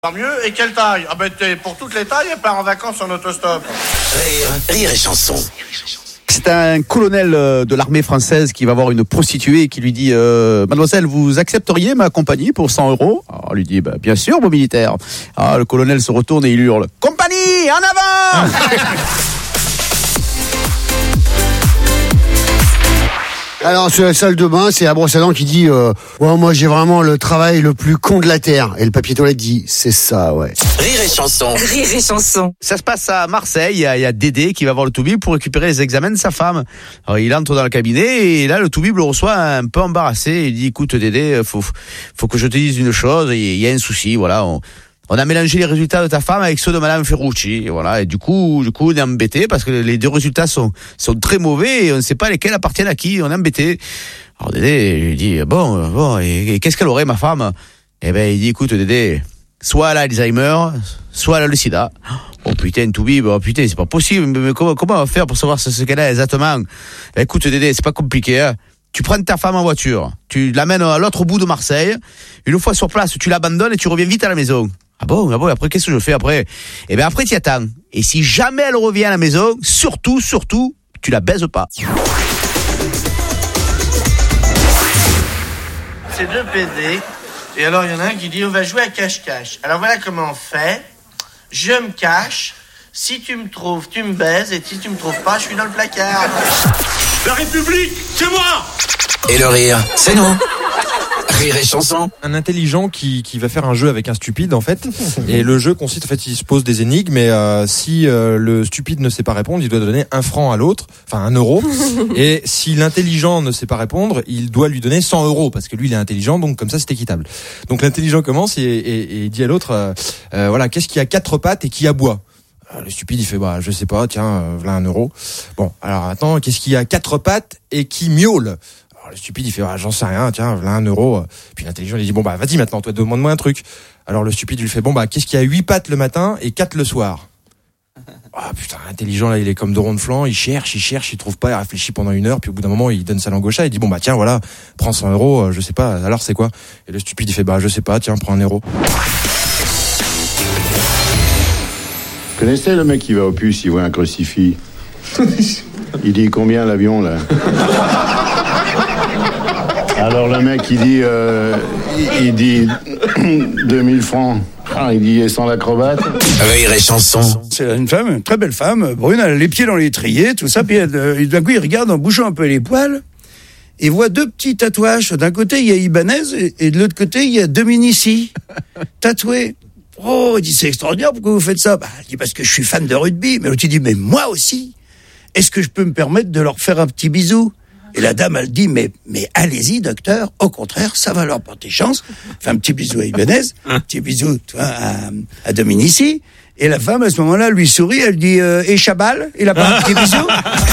Tant mieux, et quelle taille? Ah ben pour toutes les tailles, elle part en vacances en autostop. Rire et chanson. C'est un colonel de l'armée française qui va voir une prostituée et qui lui dit Mademoiselle, vous accepteriez ma compagnie pour 100 €? Alors, elle lui dit bien sûr, mon militaire. Ah, le colonel se retourne et il hurle Compagnie, en avant. Alors sur la salle de bain, c'est la brosse à dents qui dit ouais, moi j'ai vraiment le travail le plus con de la terre. Et le papier toilette dit c'est ça, ouais. Rire et chanson. Rire et chanson. Ça se passe à Marseille, il y a Dédé qui va voir le toubib pour récupérer les examens de sa femme. Alors, il entre dans le cabinet et là le toubib le reçoit un peu embarrassé. Il dit écoute Dédé, faut que je te dise une chose, il y a un souci, voilà. On a mélangé les résultats de ta femme avec ceux de Madame Ferrucci, voilà. Et du coup, on est embêté parce que les deux résultats sont très mauvais et on ne sait pas lesquels appartiennent à qui. On est embêté. Alors Dédé lui dit bon, et qu'est-ce qu'elle aurait ma femme? Eh ben il dit écoute Dédé, soit elle a Alzheimer, soit elle a le sida. Oh putain, toubib, c'est pas possible. Mais comment on va faire pour savoir ce qu'elle a exactement? Ben, écoute Dédé, c'est pas compliqué, hein. Tu prends ta femme en voiture, tu l'amènes à l'autre bout de Marseille. Une fois sur place, tu l'abandonnes et tu reviens vite à la maison. Ah bon, après, qu'est-ce que je fais après? Eh bien, après, t'y attends. Et si jamais elle revient à la maison, surtout, tu la baises pas. C'est deux PD. Et alors, il y en a un qui dit, on va jouer à cache-cache. Alors, voilà comment on fait. Je me cache. Si tu me trouves, tu me baises. Et si tu me trouves pas, je suis dans le placard. La République, c'est moi! Et le rire, c'est nous. Rire et chanson. Un intelligent qui va faire un jeu avec un stupide en fait, et le jeu consiste en fait, il se pose des énigmes et si le stupide ne sait pas répondre, il doit donner 1 franc à l'autre, enfin 1 euro, et si l'intelligent ne sait pas répondre, il doit lui donner 100 € parce que lui il est intelligent, donc comme ça c'est équitable. Donc l'intelligent commence et dit à l'autre voilà, qu'est-ce qui a 4 pattes et qui aboie? Le stupide il fait je sais pas, tiens, voilà 1 euro. Bon, alors attends, qu'est-ce qui a 4 pattes et qui miaule? Le stupide il fait j'en sais rien, tiens, voilà 1 euro. Puis l'intelligent il dit vas-y maintenant, toi demande-moi un truc. Alors le stupide lui fait qu'est-ce qu'il y a 8 pattes le matin et 4 le soir? Ah putain, l'intelligent là il est comme de rond de flanc, il cherche, il trouve pas, il réfléchit pendant 1 heure, puis au bout d'un moment il donne sa langue au chat, il dit tiens voilà, prends 100 €, je sais pas, alors c'est quoi? Et le stupide il fait je sais pas, tiens, prends 1 euro. Vous connaissez le mec qui va au puce, il voit un crucifix. Il dit combien l'avion là? Alors le mec il dit 2000 francs. Ah, il dit et sans l'acrobate. Rire et chanson. C'est une femme, une très belle femme, brune, elle a les pieds dans l'étrier, tout ça, puis d'un coup il regarde en bougeant un peu les poils, et voit 2 petits tatouages. D'un côté il y a Ibanez et de l'autre côté il y a Dominici, tatoués. Oh, il dit c'est extraordinaire, pourquoi vous faites ça? Il dit parce que je suis fan de rugby. Mais l'autre il dit mais moi aussi. Est-ce que je peux me permettre de leur faire un petit bisou? Et la dame, elle dit, mais allez-y, docteur, au contraire, ça va leur porter chance. Fait un petit bisou à Ibanez, un petit bisou à Dominici. Et la femme, à ce moment-là, lui sourit, elle dit, et Chabal, il a pas un petit bisou?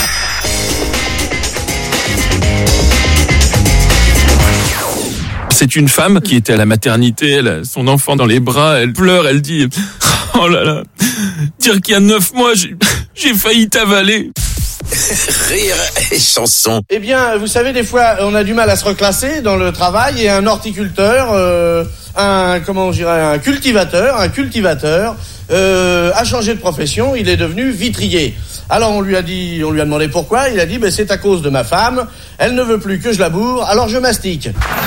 C'est une femme qui était à la maternité, elle a son enfant dans les bras, elle pleure, elle dit oh là là, dire qu'il y a 9 mois, j'ai failli t'avaler. Rire et chanson. Eh bien, vous savez, des fois, on a du mal à se reclasser dans le travail et un horticulteur, un cultivateur, a changé de profession, il est devenu vitrier. Alors on lui a demandé pourquoi, il a dit c'est à cause de ma femme, elle ne veut plus que je laboure, alors je mastique.